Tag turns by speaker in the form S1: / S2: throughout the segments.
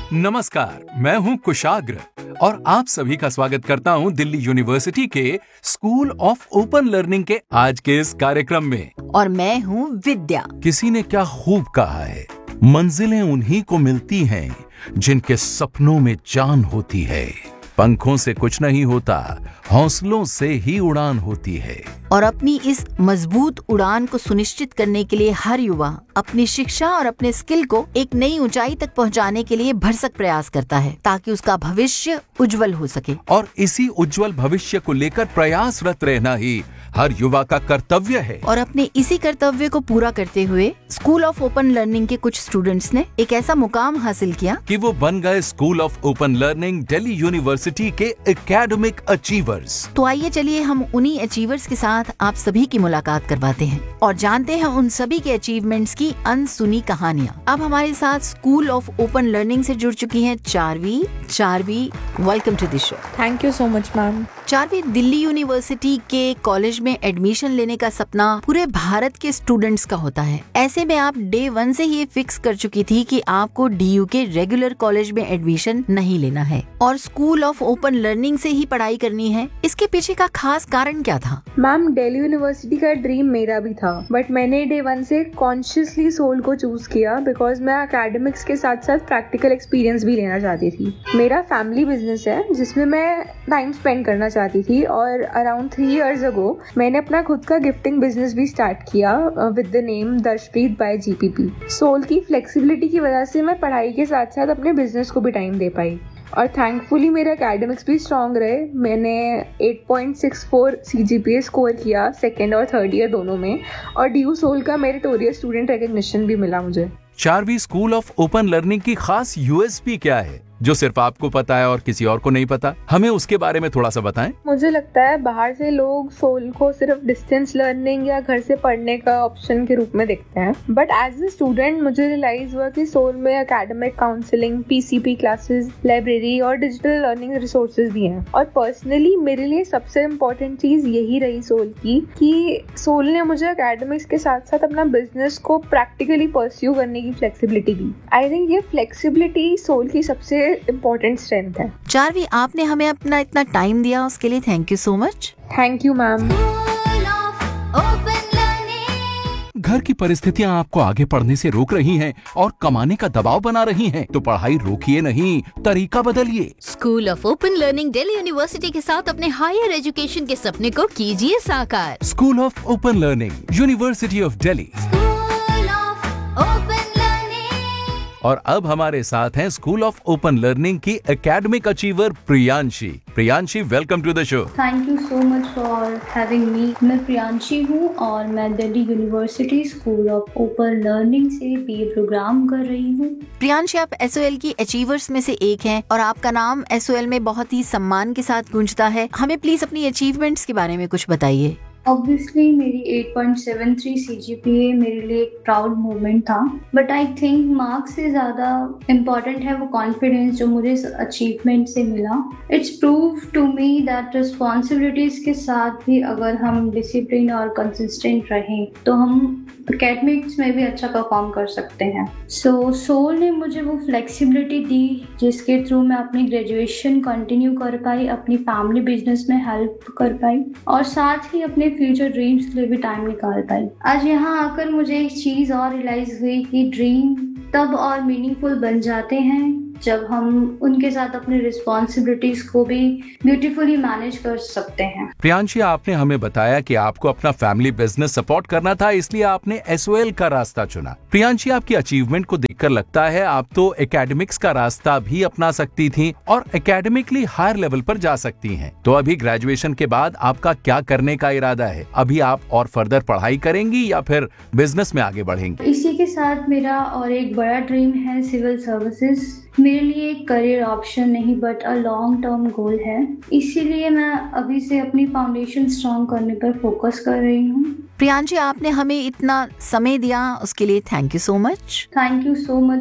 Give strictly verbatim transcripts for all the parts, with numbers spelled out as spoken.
S1: नमस्कार, मैं हूं कुशाग्र और आप सभी का स्वागत करता हूं दिल्ली यूनिवर्सिटी के स्कूल ऑफ ओपन लर्निंग के आज के इस कार्यक्रम में।
S2: और मैं हूं विद्या।
S1: किसी ने क्या खूब कहा है, मंजिलें उन्हीं को मिलती हैं जिनके सपनों में जान होती है। पंखों से कुछ नहीं होता, हौसलों से ही उड़ान होती है।
S2: और अपनी इस मजबूत उड़ान को सुनिश्चित करने के लिए हर युवा अपनी शिक्षा और अपने स्किल को एक नई ऊंचाई तक पहुंचाने के लिए भरसक प्रयास करता है ताकि उसका भविष्य उज्जवल हो सके।
S1: और इसी उज्जवल भविष्य को लेकर प्रयासरत रहना ही हर युवा का कर्तव्य है।
S2: और अपने इसी कर्तव्य को पूरा करते हुए स्कूल ऑफ ओपन लर्निंग के कुछ स्टूडेंट्स ने एक ऐसा मुकाम हासिल किया
S1: कि वो बन गए school of open learning Delhi university के एकेडमिक अचीवर्स।
S2: तो आइए चलिए हम उन्हीं अचीवर्स के साथ आप सभी की मुलाकात करवाते हैं और जानते हैं उन सभी के अचीवमेंट्स की अनसुनी कहानियाँ। अब हमारे साथ स्कूल ऑफ ओपन लर्निंग से जुड़ चुकी हैं चारवी। चारवी, welcome to the show.
S3: Thank you so much ma'am.
S2: चारवी, Delhi university के कॉलेज में एडमिशन लेने का सपना पूरे भारत के स्टूडेंट्स का होता है। ऐसे में आप डे वन से ही फिक्स कर चुकी थी कि आपको डीयू के रेगुलर कॉलेज में एडमिशन नहीं लेना है और स्कूल ऑफ ओपन लर्निंग से ही पढ़ाई करनी है। इसके पीछे का खास कारण क्या था?
S3: मैम, दिल्ली यूनिवर्सिटी का ड्रीम मेरा भी था, बट मैंने डे वन से कॉन्शियसली सोल को चूज किया बिकॉज मैं एकेडमिक्स के साथ साथ प्रैक्टिकल एक्सपीरियंस भी लेना चाहती थी। मेरा फैमिली बिजनेस है जिसमें मैं टाइम स्पेंड करना चाहती थी और अराउंड थ्री इयर्स अगो मैंने अपना खुद का गिफ्टिंग बिजनेस भी स्टार्ट किया with the name दर्शप्रीत bye GPP. Soul की फ्लेक्सिबिलिटी की वजह से मैं पढ़ाई के साथ साथ अपने बिजनेस को भी टाइम दे पाई और थैंकफुली मेरे एकेडमिक्स भी स्ट्रांग रहे। मैंने eight point six four CGPA score किया सेकेंड और थर्ड ईयर दोनों में और डीयू सोल का मेरिटोरियस स्टूडेंट रिकॉग्निशन भी मिला मुझे।
S1: चारवी, स्कूल ऑफ ओपन लर्निंग की खास यूएसपी क्या है जो सिर्फ आपको पता है और किसी और को नहीं पता? हमें उसके बारे में थोड़ा सा बताएं।
S3: मुझे लगता है बाहर से लोग सोल को सिर्फ डिस्टेंस लर्निंग या घर से पढ़ने का ऑप्शन के रूप में देखते हैं, बट एज ए स्टूडेंट मुझे रियलाइज हुआ कि सोल में academic counselling, PCP classes, library और डिजिटल लर्निंग रिसोर्सेज भी हैं। और पर्सनली मेरे लिए सबसे इम्पोर्टेंट चीज यही रही सोल की कि सोल ने मुझे एकेडमिक्स के साथ साथ अपना बिजनेस को प्रैक्टिकली परस्यू करने की फ्लेक्सिबिलिटी दी। आई थिंक ये फ्लेक्सिबिलिटी सोल की सबसे इम्पोर्टेंट स्ट्रेंथ है।
S2: चारवी, आपने हमें अपना इतना टाइम दिया उसके लिए thank you so much.
S3: Thank you ma'am.
S1: घर की परिस्थितियां आपको आगे पढ़ने से रोक रही हैं और कमाने का दबाव बना रही हैं, तो पढ़ाई रोकिए नहीं, तरीका बदलिए।
S4: School of open learning Delhi university के साथ अपने हायर एजुकेशन के सपने को कीजिए साकार।
S1: School of open learning, university of Delhi. और अब हमारे साथ हैं स्कूल ऑफ ओपन लर्निंग की academic achiever Priyanshi. Priyanshi, welcome to the show.
S5: Thank you so much for having me. मैं प्रियांशी हूँ और मैं Delhi university school of open learning से बीए प्रोग्राम कर रही हूँ।
S2: प्रियांशी, आप एसओएल की अचीवर्स में से एक हैं और आपका नाम एसओएल में बहुत ही सम्मान के साथ गूंजता है। हमें प्लीज अपनी अचीवमेंट्स के बारे में कुछ बताइए।
S5: ऑब्वियसली मेरी eight point seven three CGPA मेरे लिए एक प्राउड मोमेंट था, बट आई थिंक मार्क्स से ज़्यादा इम्पॉर्टेंट है वो कॉन्फिडेंस जो मुझे इस अचीवमेंट से मिला। It's prove to me that responsibilities के साथ भी अगर हम डिसिप्लिन और कंसिस्टेंट रहें तो हम एकेडमिक्स में भी अच्छा परफॉर्म कर सकते हैं। सो सोल ने मुझे वो फ्लेक्सिबिलिटी दी जिसके थ्रू मैं अपनी ग्रेजुएशन कंटिन्यू कर पाई, अपनी फैमिली बिजनेस में हेल्प कर पाई और साथ ही अपने फ्यूचर ड्रीम्स के लिए भी टाइम निकाल पाई। आज यहाँ आकर मुझे एक चीज़ और रियलाइज हुई कि ड्रीम तब और मीनिंगफुल बन जाते हैं जब हम उनके साथ अपनी रिस्पॉन्सिबिलिटीज को भी ब्यूटीफुली मैनेज कर सकते हैं।
S1: प्रियांशी, आपने हमें बताया कि आपको अपना फैमिली बिजनेस सपोर्ट करना था, इसलिए आपने एसओएल का रास्ता चुना। प्रियांशी, आपकी अचीवमेंट को देखकर लगता है आप तो एकेडमिक्स का रास्ता भी अपना सकती थी और एकेडमिकली हायर लेवल पर जा सकती हैं। तो अभी ग्रेजुएशन के बाद आपका क्या करने का इरादा है? अभी आप और फर्दर पढ़ाई करेंगी या फिर बिजनेस में आगे बढ़ेंगी?
S5: इसी के साथ मेरा और एक बड़ा ड्रीम है सिविल सर्विसेज। मेरे लिए एक करियर ऑप्शन नहीं but a long term goal है, इसीलिए मैं अभी से अपनी फाउंडेशन स्ट्रॉन्ग करने पर फोकस कर रही हूँ।
S2: प्रियांशी, आपने हमें इतना समय दिया उसके लिए thank you so much.
S5: Thank you so much.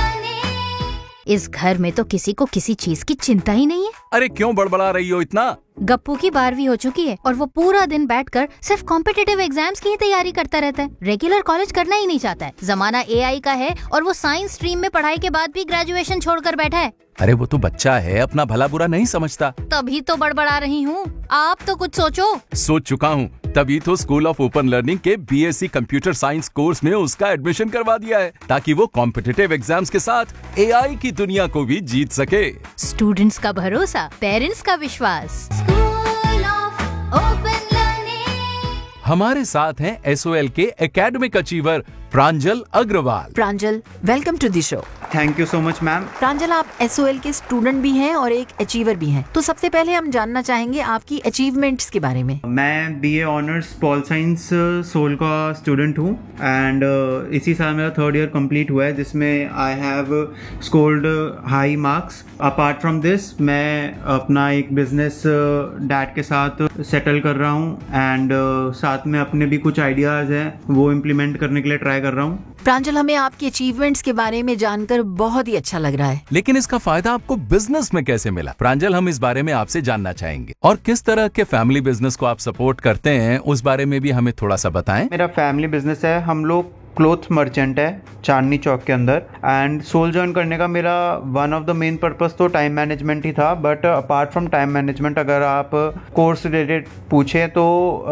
S4: इस घर में तो किसी को किसी चीज की चिंता ही नहीं है।
S1: अरे क्यों बड़बड़ा रही हो इतना?
S4: गप्पू की बारहवीं हो चुकी है और वो पूरा दिन बैठकर सिर्फ कॉम्पिटिटिव एग्जाम्स की ही तैयारी करता रहता है। रेगुलर कॉलेज करना ही नहीं चाहता है। जमाना एआई का है और वो साइंस स्ट्रीम में पढ़ाई के बाद भी ग्रेजुएशन छोड़कर बैठा है।
S1: अरे वो तो बच्चा है, अपना भला बुरा नहीं समझता।
S4: तभी तो बड़बड़ा रही हूँ, आप तो कुछ सोचो।
S1: सोच चुका हूँ, तभी तो स्कूल ऑफ ओपन लर्निंग के बीएससी कंप्यूटर साइंस कोर्स में उसका एडमिशन करवा दिया है, ताकि वो कॉम्पिटिटिव एग्जाम्स के साथ एआई की दुनिया को भी जीत सके।
S4: स्टूडेंट्स का भरोसा, पेरेंट्स का विश्वास। School of open learning.
S1: हमारे साथ हैं एसओएल के academic achiever Pranjal Agarwal.
S2: Pranjal, welcome to the show.
S6: Thank you so much ma'am.
S2: प्रांजल, आप एसओएल के स्टूडेंट भी हैं और एक अचीवर भी हैं, तो सबसे पहले हम जानना चाहेंगे आपकी अचीवमेंट्स के बारे में।
S6: मैं BA honours pol science soul का स्टूडेंट हूँ एंड uh, इसी साल मेरा थर्ड ईयर कंप्लीट हुआ है, जिसमें I have scored high marks. Apart from this मैं अपना एक बिजनेस डैड के साथ सेटल कर रहा हूँ एंड uh, साथ में अपने भी कुछ आइडियाज हैं वो इम्प्लीमेंट करने के लिए ट्राई कर रहा हूँ।
S2: प्रांजल, हमें आपकी अचीवमेंट्स के बारे में जानकर बहुत ही अच्छा लग रहा है,
S1: लेकिन इसका फायदा आपको बिजनेस में कैसे मिला? प्रांजल, हम इस बारे में आपसे जानना चाहेंगे, और किस तरह के फैमिली बिजनेस को आप सपोर्ट करते हैं उस बारे में भी हमें थोड़ा सा बताएं।
S6: मेरा फैमिली बिजनेस है, हम लोग क्लोथ मर्चेंट है चांदनी चौक के अंदर, एंड सोल ज्वाइन करने का मेरा one of the main purpose तो टाइम मैनेजमेंट ही था। But apart from time management अगर आप कोर्स रिलेटेड पूछे तो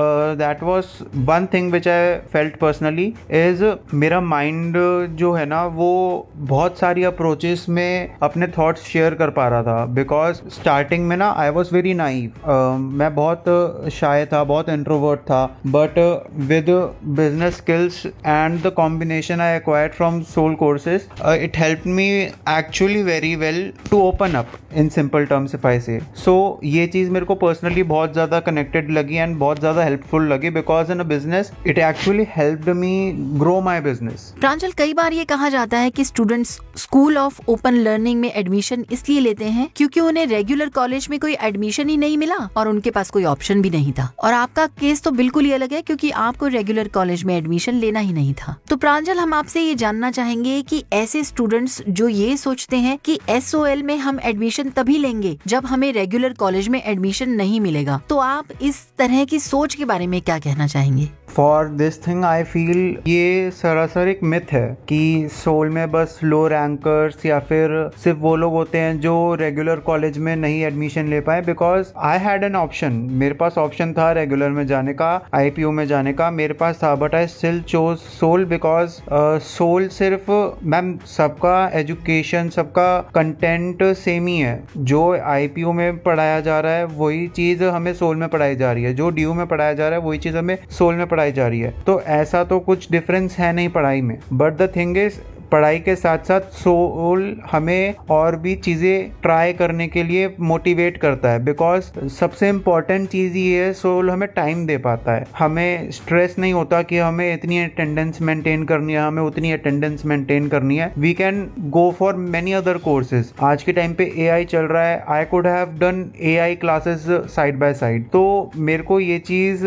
S6: that was one thing which I felt personally is मेरा माइंड जो है ना वो बहुत सारी अप्रोचेस में अपने थॉट्स शेयर कर पा रहा था, बिकॉज स्टार्टिंग में ना आई वॉज वेरी नाइव। मैं बहुत शाय था, बहुत इंट्रोवर्ट था, but with business skills and the combination I acquired from Soul courses, uh, it helped me actually very well to open up in simple terms if I say. So ये चीज़ मेरे को personally बहुत ज़्यादा connected लगी and बहुत ज़्यादा helpful लगी, because in a business it actually helped me grow my business.
S2: प्रांजल, कई बार ये कहा जाता है कि students school of open learning में एडमिशन इसलिए लेते हैं क्योंकि उन्हें रेगुलर कॉलेज में कोई एडमिशन ही नहीं मिला और उनके पास कोई ऑप्शन भी नहीं था। और आपका केस तो बिल्कुल ही अलग है, क्योंकि आपको रेगुलर कॉलेज में एडमिशन लेना ही नहीं था। तो प्रांजल, हम आपसे ये जानना चाहेंगे कि ऐसे स्टूडेंट्स जो ये सोचते हैं कि एसओएल में हम एडमिशन तभी लेंगे जब हमें रेगुलर कॉलेज में एडमिशन नहीं मिलेगा, तो आप इस तरह की सोच के बारे में क्या कहना चाहेंगे?
S6: For this thing I feel ये सरासर एक मिथ है कि सोल में बस लो रैंकर्स या फिर सिर्फ वो लोग होते हैं जो रेगुलर कॉलेज में नहीं एडमिशन ले पाए, because I had an option. मेरे पास ऑप्शन था रेगुलर में जाने का, आईपीयू में जाने का, मेरे पास था, but I still chose soul because soul सिर्फ मैम सबका एजुकेशन, सबका कंटेंट सेम ही है। जो आईपीयू में पढ़ाया जा रहा है वही चीज हमें सोल में पढ़ाई जा रही है, जो ड्यू में पढ़ाया जा रहा है वही चीज हमें सोल में पढ़ाई जा रही है। तो ऐसा तो कुछ डिफरेंस है नहीं पढ़ाई में, बट द थिंग इज पढ़ाई के साथ साथ सोल हमें और भी चीज़ें ट्राई करने के लिए मोटिवेट करता है, बिकॉज सबसे इम्पॉर्टेंट चीज़ ये है सोल हमें टाइम दे पाता है। हमें स्ट्रेस नहीं होता कि हमें इतनी अटेंडेंस मेंटेन करनी है, हमें उतनी अटेंडेंस मेंटेन करनी है। We can go for many other courses. आज के टाइम पे एआई चल रहा है, I could have done AI classes side by side. तो मेरे को ये चीज़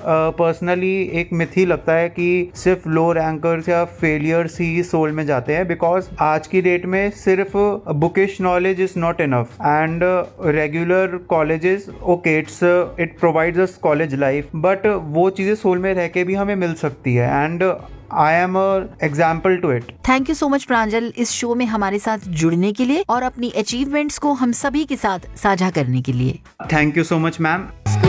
S6: पर्सनली uh, एक मिथ ही लगता है कि सिर्फ लो रैंकर्स या फेलियर्स ही सोल में जाते हैं, बिकॉज आज की डेट में सिर्फ bookish knowledge is not enough and regular colleges okay it's it provides us college life, but वो चीजें सोल में रह के भी हमें मिल सकती है and I am an example to it.
S2: Thank you so much प्रांजल, इस शो में हमारे साथ जुड़ने के लिए और अपनी अचीवमेंट्स को हम सभी के साथ साझा करने के लिए।
S6: Thank you so much ma'am.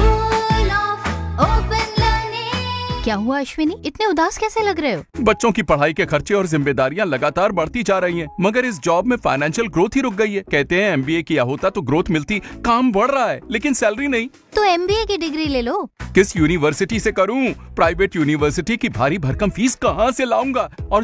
S4: क्या हुआ अश्विनी, इतने उदास कैसे लग रहे हो?
S1: बच्चों की पढ़ाई के खर्चे और जिम्मेदारियां लगातार बढ़ती जा रही हैं, मगर इस जॉब में फाइनेंशियल ग्रोथ ही रुक गई है। कहते हैं एमबीए किया होता तो ग्रोथ मिलती, काम बढ़ रहा है लेकिन सैलरी नहीं।
S4: तो एमबीए की डिग्री ले लो।
S1: किस यूनिवर्सिटी से करूं? प्राइवेट यूनिवर्सिटी की भारी भरकम फीस कहां से लाऊंगा? और